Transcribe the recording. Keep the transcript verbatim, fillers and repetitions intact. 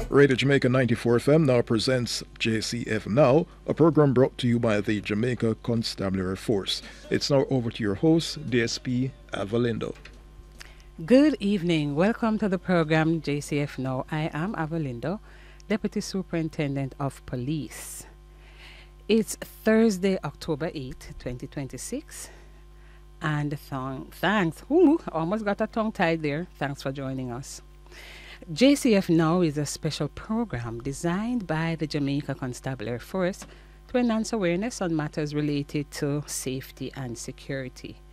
Radio Jamaica ninety-four F M now presents J C F Now, a program brought to you by the Jamaica Constabulary Force. It's now over to your host, D S P Avalindo. Good evening. Welcome to the program J C F Now. I am Avalindo, Deputy Superintendent of Police. It's Thursday, October eighth, twenty twenty-six. And th- thanks. Ooh, almost got a tongue tied there. Thanks for joining us. J C F Now is a special program designed by the Jamaica Constabulary Force to enhance awareness on matters related to safety and security.